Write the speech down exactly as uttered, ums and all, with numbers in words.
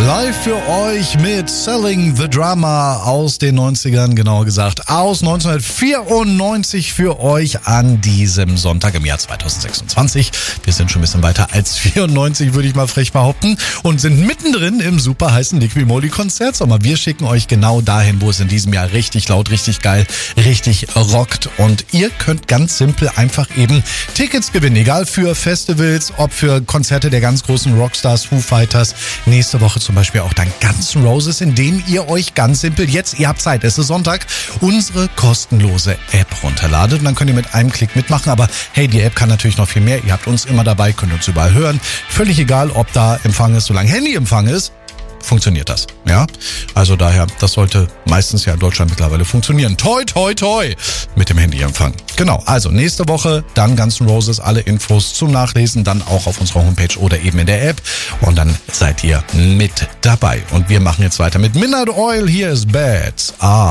Live für euch mit Selling the Drama aus den neunzigern, genauer gesagt aus neunzehnhundertvierundneunzig für euch an diesem Sonntag im Jahr zweitausendsechsundzwanzig. Wir sind schon ein bisschen weiter als vierundneunzig, würde ich mal frech behaupten, und sind mittendrin im super heißen Liqui-Moly Konzertsommer. Wir schicken euch genau dahin, wo es in diesem Jahr richtig laut, richtig geil, richtig rockt, und ihr könnt ganz simpel einfach eben Tickets gewinnen, egal für Festivals, ob für Konzerte der ganz großen Rockstars, Foo Fighters, nächste Woche zum Beispiel auch dann Guns N' Roses, indem ihr euch ganz simpel jetzt, ihr habt Zeit, es ist Sonntag, unsere kostenlose App runterladet, und dann könnt ihr mit einem Klick mitmachen. Aber hey, die App kann natürlich noch viel mehr. Ihr habt uns immer dabei, könnt uns überall hören. Völlig egal, ob da Empfang ist, solange Handyempfang ist, funktioniert das. Ja, also daher, das sollte meistens ja in Deutschland mittlerweile funktionieren. Toi, toi, toi mit dem Handyempfang. Genau, also nächste Woche dann Guns N' Roses, alle Infos zum Nachlesen, dann auch auf unserer Homepage oder eben in der App, und dann seid ihr mit dabei. Und wir machen jetzt weiter mit Midnight Oil. Hier ist Bad. Ah.